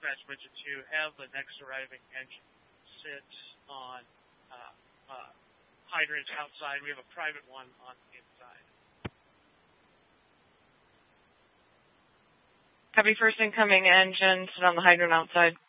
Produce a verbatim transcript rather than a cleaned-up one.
dispatch bridge to have the next arriving engine sit on uh, uh, hydrant outside. We have a private one on the inside. Copy, first incoming engine, sit on the hydrant outside.